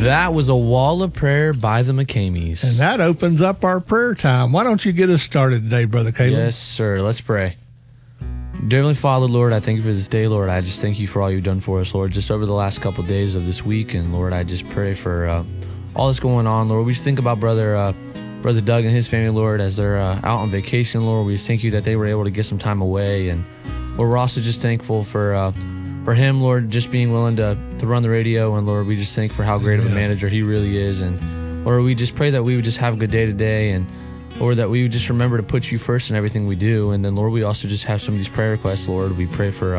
That was A Wall of Prayer by the McCameys. And that opens up our prayer time. Why don't you get us started today, Brother Caleb? Yes, sir. Let's pray. Dear Heavenly Father, Lord, I thank you for this day, Lord. I just thank you for all you've done for us, Lord, just over the last couple of days of this week. And, Lord, I just pray for all that's going on, Lord. We just think about Brother Doug and his family, Lord, as they're out on vacation, Lord. We just thank you that they were able to get some time away. And, Lord, we're also just thankful for him, Lord, just being willing to run the radio. And, Lord, we just thank for how great of a manager he really is. And, Lord, we just pray that we would just have a good day today. And, Lord, that we would just remember to put you first in everything we do. And then, Lord, we also just have some of these prayer requests, Lord. We pray for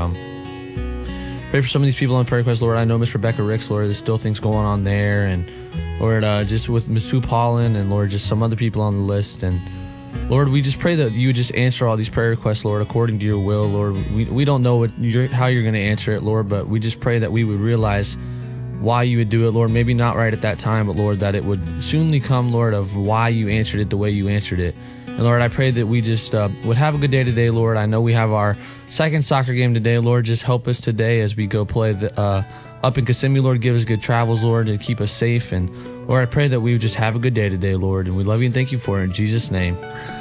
some of these people on prayer requests, Lord. I know Miss Rebecca Ricks, Lord, there's still things going on there. And, Lord, just with Miss Sue Paulin and, Lord, just some other people on the list. And, Lord, we just pray that you would just answer all these prayer requests, Lord, according to your will, Lord. We don't know how you're going to answer it, Lord, but we just pray that we would realize why you would do it, Lord. Maybe not right at that time, but, Lord, that it would soonly come, Lord, of why you answered it the way you answered it. And, Lord, I pray that we just would have a good day today, Lord. I know we have our second soccer game today, Lord. Just help us today as we go play up in Kissimmee, Lord. Give us good travels, Lord, and keep us safe. And, Lord, I pray that we would just have a good day today, Lord. And we love you and thank you for it in Jesus' name.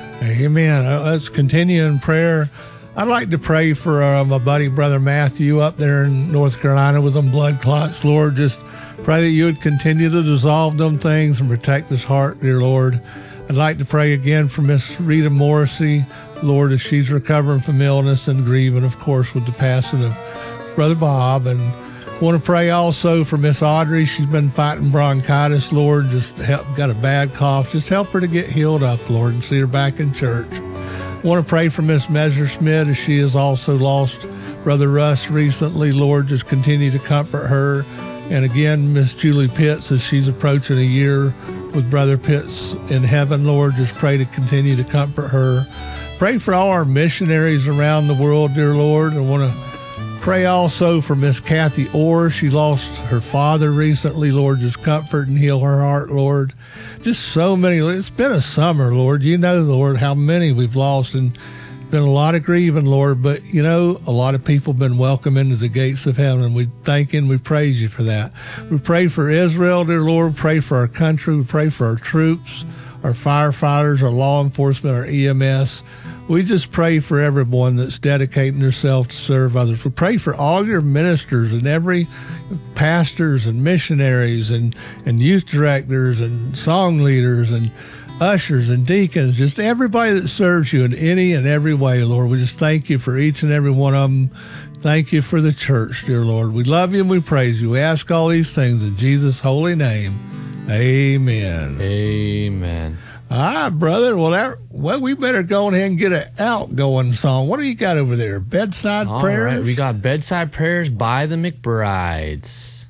Amen. Let's continue in prayer. I'd like to pray for my buddy, Brother Matthew, up there in North Carolina with them blood clots. Lord, just pray that you would continue to dissolve them things and protect his heart, dear Lord. I'd like to pray again for Miss Rita Morrissey, Lord, as she's recovering from illness and grieving, of course, with the passing of Brother Bob. And I want to pray also for Miss Audrey. She's been fighting bronchitis, Lord. Just got a bad cough. Just help her to get healed up, Lord, and see her back in church. I want to pray for Miss Messerschmidt as she has also lost Brother Russ recently. Lord, just continue to comfort her. And again, Miss Julie Pitts, as she's approaching a year with Brother Pitts in heaven, Lord, just pray to continue to comfort her. Pray for all our missionaries around the world, dear Lord. I want to pray also for Miss Kathy Orr. She lost her father recently, Lord. Just comfort and heal her heart, Lord. Just so many. It's been a summer, Lord. You know, Lord, how many we've lost, and been a lot of grieving, Lord. But, you know, a lot of people have been welcomed into the gates of heaven, and we thank you and we praise you for that. We pray for Israel, dear Lord. We pray for our country. We pray for our troops, our firefighters, our law enforcement, our EMS. We just pray for everyone that's dedicating themselves to serve others. We pray for all your ministers and every pastors and missionaries and youth directors and song leaders and ushers and deacons, just everybody that serves you in any and every way, Lord. We just thank you for each and every one of them. Thank you for the church, dear Lord. We love you and we praise you. We ask all these things in Jesus' holy name. Amen. Amen. All right, brother. Well, we better go ahead and get an outgoing song. What do you got over there? Bedside prayers? All right, we got Bedside Prayers by the McBrides.